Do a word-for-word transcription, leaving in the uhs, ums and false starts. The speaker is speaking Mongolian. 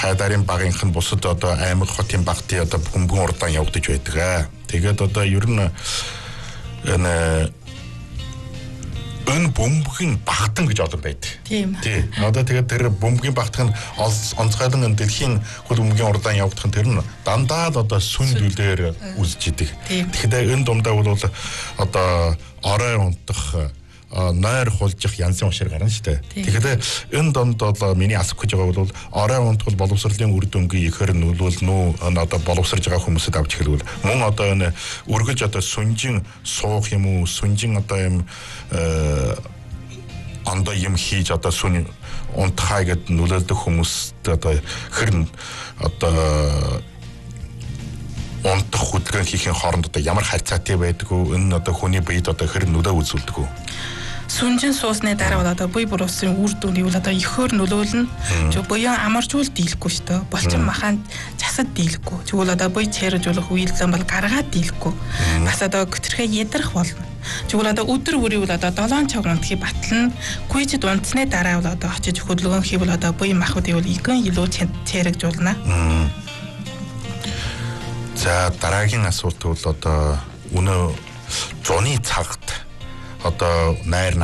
хайдаарын багийнх нь бусад одоо аймаг хотын багтын одоо бөмбөг урдаан явагдаж байдаг. Тэгээд одоо ер нь энэ өн бөмбөгийн багтан гэж одоо байдаг. Тийм. Тий. Одоо тэгээд тэр бөмбөгийн багтан нь онцгойлон дэлхийн хөл бөмбөгийн урдаан явагдах нь тэр нь дандаа л одоо сүнд үлээр үзэж идэг. Тэгэхээр энэ дундаа бол одоо орой унтах нойр хулжих янзын ушир гарна шүү дээ. Тэгэхээр энэ донд бол миний асах гэж байгаа бол орой унтвал боловсролын үр дүнгийн ихэр нөлөөлөл нүү одоо боловсрж байгаа хүмүүсд авч хэлвэл мөн одоо энэ өргөж одоо сүнжин суух юм уу сүнжин одоо юм андаа юм хийж одоо сүн унтхай гэд нөлөөлдөг хүмүүст одоо хэрн одоо унтах хөдөлгөөн хийхин хооронд одоо ямар харьцаатай байдгүй энэ одоо хүний биед одоо хэрн нөлөө үзүүлдэг үү? Сүнжин суусны дараа бол одоо буй буруuсын үр дүнийг бол одоо ихөр нөлөөлнө. Зөв буян амарчул дийлэхгүй шүү дээ. Болчин маханд засад дийлэхгүй. Тэгвэл одоо буй цайруулах үйлдэл бол гаргаад дийлэхгүй. Бас одоо гүтрэхээ ядрах болно. Тэгвэл одоо өдөр бүрийн бол одоо долоон цаг унтахыг батлна. Гүйжид унтсны дараа бол одоо очиж хөдөлгөөн хийвэл одоо буй махуудыг бол игэн илүү цайрагжуулна. За дараагийн асуулт бол одоо өнөө зуны цагт одоо найр